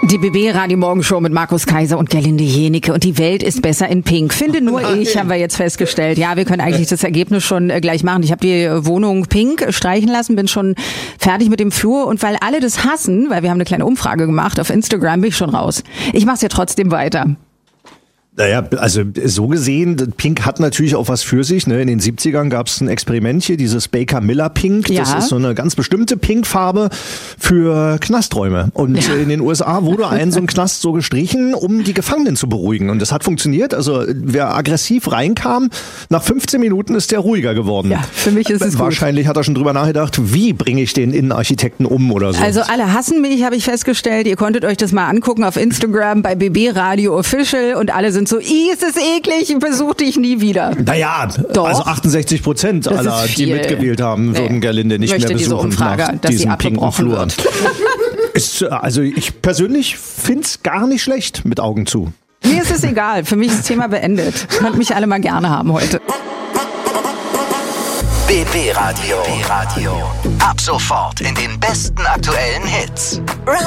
Die BB Radio Morgenshow mit Markus Kaiser und Gerlinde Jenike. Und die Welt ist besser in Pink. Finde nur ich, haben wir jetzt festgestellt. Ja, wir können eigentlich das Ergebnis schon gleich machen. Ich habe die Wohnung pink streichen lassen, bin schon fertig mit dem Flur. Und weil alle das hassen, weil wir haben eine kleine Umfrage gemacht auf Instagram, bin ich schon raus. Ich mache es ja trotzdem weiter. Naja, also so gesehen, Pink hat natürlich auch was für sich. Ne? In den 70ern gab es ein Experiment hier, dieses Baker-Miller-Pink. Ja. Das ist so eine ganz bestimmte Pinkfarbe für Knasträume. Und in den USA wurde so ein Knast so gestrichen, um die Gefangenen zu beruhigen. Und das hat funktioniert. Also wer aggressiv reinkam, nach 15 Minuten ist der ruhiger geworden. Ja, für mich ist es gut. Wahrscheinlich hat er schon drüber nachgedacht, wie bringe ich den Innenarchitekten um oder so. Also alle hassen mich, habe ich festgestellt. Ihr konntet euch das mal angucken auf Instagram bei BB Radio Official und alle sind so, ist es eklig, besuch dich nie wieder. Naja, Doch. also 68% aller, die mitgewählt haben, würden Gerlinde nicht mehr besuchen nach diesem pinken Flur. Also ich persönlich find's gar nicht schlecht mit Augen zu. Mir ist es egal, für mich ist das Thema beendet. Könnt mich alle mal gerne haben heute. BB Radio. Ab sofort in den besten aktuellen Hits.